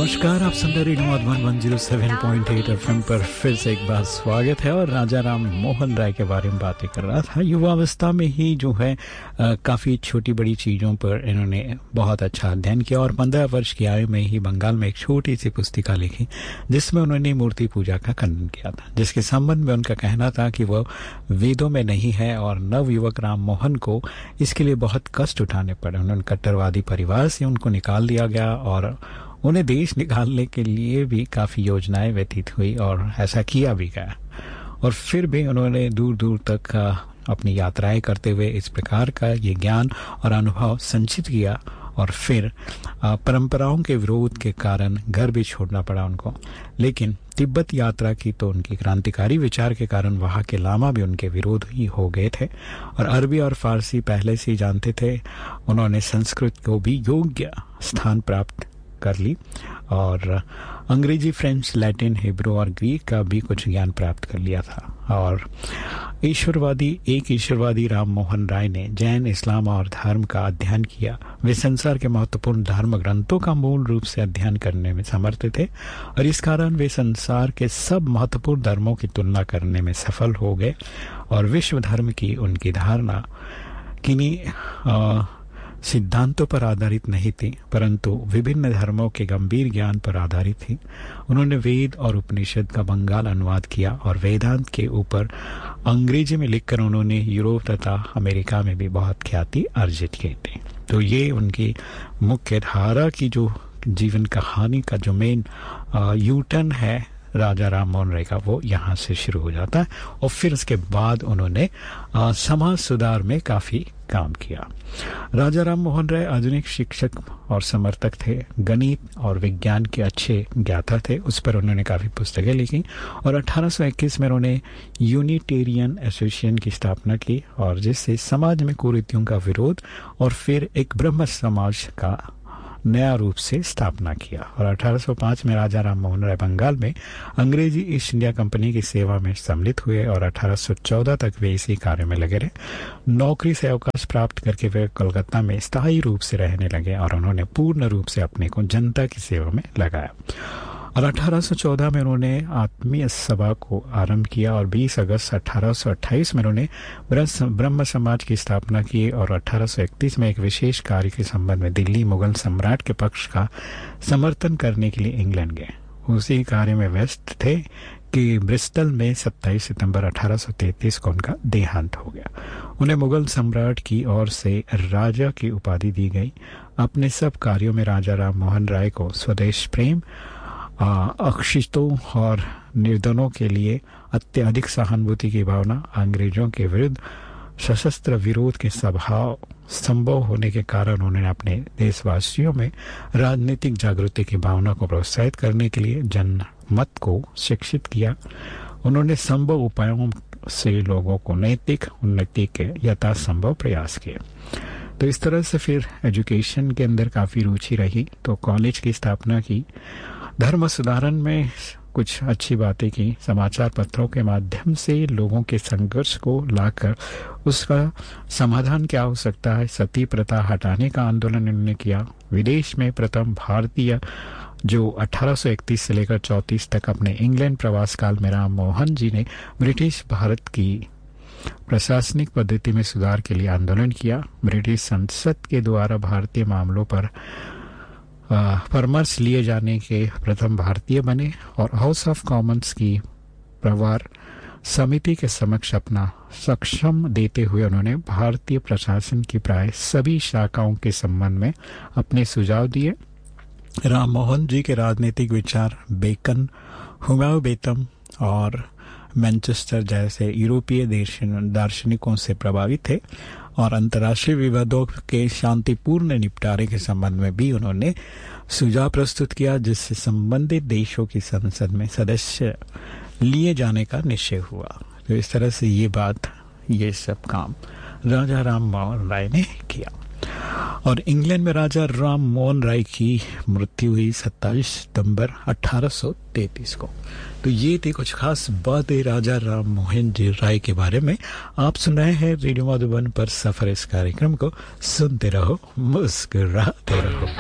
नमस्कार, आप सुन रहे रेडियो मधुबन 107.8 एफएम पर फिर से एक बार स्वागत है। और राजा राम मोहन राय के बारे में बातें कर रहा था। युवावस्था में ही जो है काफ़ी छोटी बड़ी चीज़ों पर इन्होंने बहुत अच्छा अध्ययन किया और 15 वर्ष की आयु में ही बंगाल में एक छोटी सी पुस्तिका लिखी जिसमें उन्होंने मूर्ति पूजा का खंडन किया था, जिसके संबंध में उनका कहना था कि वह वेदों में नहीं है और नवयुवक राम मोहन को इसके लिए बहुत कष्ट उठाने पड़े। उन्होंने कट्टरवादी परिवार से उनको निकाल दिया गया और उन्हें देश निकालने के लिए भी काफ़ी योजनाएं व्यतीत हुई और ऐसा किया भी गया। और फिर भी उन्होंने दूर दूर तक अपनी यात्राएं करते हुए इस प्रकार का ये ज्ञान और अनुभव संचित किया और फिर परंपराओं के विरोध के कारण घर भी छोड़ना पड़ा उनको। लेकिन तिब्बत यात्रा की तो उनकी क्रांतिकारी विचार के कारण वहाँ के लामा भी उनके विरोध ही हो गए थे और अरबी और फारसी पहले से ही जानते थे। उन्होंने संस्कृत को भी योग्य स्थान प्राप्त कर ली और अंग्रेजी, फ्रेंच, लैटिन, हिब्रू और ग्रीक का भी कुछ ज्ञान प्राप्त कर लिया था। और एक ईश्वरवादी राम मोहन राय ने जैन, इस्लाम और धर्म का अध्ययन किया। वे संसार के महत्वपूर्ण धर्म ग्रंथों का मूल रूप से अध्ययन करने में समर्थ थे और इस कारण वे संसार के सब महत्वपूर्ण धर्मों की तुलना करने में सफल हो गए। और विश्व धर्म की उनकी धारणा किन्हीं सिद्धांतों पर आधारित नहीं थी, परंतु विभिन्न धर्मों के गंभीर ज्ञान पर आधारित थी। उन्होंने वेद और उपनिषद का बंगाल अनुवाद किया और वेदांत के ऊपर अंग्रेजी में लिखकर उन्होंने यूरोप तथा अमेरिका में भी बहुत ख्याति अर्जित की थी। तो ये उनकी मुख्य धारा की जो जीवन कहानी का जो मेन यूटर्न है राजा राम मोहन राय का, वो यहाँ से शुरू हो जाता है। और फिर उसके बाद उन्होंने समाज सुधार में काफ़ी काम किया। राजा राम मोहन राय आधुनिक शिक्षक और समर्थक थे, गणित और विज्ञान के अच्छे ज्ञाता थे। उस पर उन्होंने काफ़ी पुस्तकें लिखी और 1821 में उन्होंने यूनिटेरियन एसोसिएशन की स्थापना की और जिससे समाज में कुरीतियों का विरोध और फिर एक ब्रह्म समाज का नया रूप से स्थापना किया। और 1805 में राजा राम मोहन राय बंगाल में अंग्रेजी ईस्ट इंडिया कंपनी की सेवा में सम्मिलित हुए और 1814 तक वे इसी कार्य में लगे रहे। नौकरी से अवकाश प्राप्त करके वे कलकत्ता में स्थायी रूप से रहने लगे और उन्होंने पूर्ण रूप से अपने को जनता की सेवा में लगाया। और 1814 में उन्होंने आत्मीय सभा को आरंभ किया और 20 अगस्त 1828 में उन्होंने ब्रह्म समाज की स्थापना की और 1831 में एक विशेष कार्य के संबंध में दिल्ली मुगल सम्राट के पक्ष का समर्थन करने के लिए इंग्लैंड गए। उसी कार्य में व्यस्त थे कि ब्रिस्टल में 27 सितंबर 1833 को उनका देहांत हो गया। उन्हें मुगल सम्राट की ओर से राजा की उपाधि दी गई। अपने सब कार्यों में राजा राम मोहन राय को स्वदेश प्रेम, अशिक्षितों और निर्धनों के लिए अत्यधिक सहानुभूति की भावना, अंग्रेजों के विरुद्ध सशस्त्र विरोध के स्वभाव संभव होने के कारण उन्होंने अपने देशवासियों में राजनीतिक जागृति की भावना को प्रोत्साहित करने के लिए जनमत को शिक्षित किया। उन्होंने संभव उपायों से लोगों को नैतिक उन्नति के यथासंभव प्रयास किए। तो इस तरह से फिर एजुकेशन के अंदर काफ़ी रुचि रही, तो कॉलेज की स्थापना की। धर्म सुधारण में कुछ अच्छी बातें की, समाचार पत्रों के माध्यम से लोगों के संघर्ष को लाकर उसका समाधान क्या हो सकता है, सती प्रथा हटाने का आंदोलन इन्होंने किया। विदेश में प्रथम भारतीय जो 1831 से लेकर 34 तक अपने इंग्लैंड प्रवास काल में राम मोहन जी ने ब्रिटिश भारत की प्रशासनिक पद्धति में सुधार के लिए आंदोलन किया। ब्रिटिश संसद के द्वारा भारतीय मामलों पर परामर्श लिए जाने के प्रथम भारतीय बने और हाउस ऑफ कॉमन्स की प्रवर समिति के समक्ष अपना सक्षम देते हुए उन्होंने भारतीय प्रशासन की प्राय सभी शाखाओं के संबंध में अपने सुझाव दिए। राम मोहन जी के राजनीतिक विचार बेकन, हुमायूं बेगम और मैनचेस्टर जैसे यूरोपीय दार्शनिकों से प्रभावित थे और अंतर्राष्ट्रीय विवादों के शांतिपूर्ण निपटारे के संबंध में भी उन्होंने सुझाव प्रस्तुत किया, जिससे संबंधित देशों की संसद में सदस्य लिए जाने का निश्चय हुआ। तो इस तरह से ये सब काम राजा राम मोहन राय ने किया। और इंग्लैंड में राजा राम मोहन राय की मृत्यु हुई 27 सितंबर 1833 को। तो ये थी कुछ खास बातें राजा राम मोहन जी राय के बारे में। आप सुन रहे हैं रेडियो मधुबन पर सफर। इस कार्यक्रम को सुनते रहो, मुस्कुराते रहो।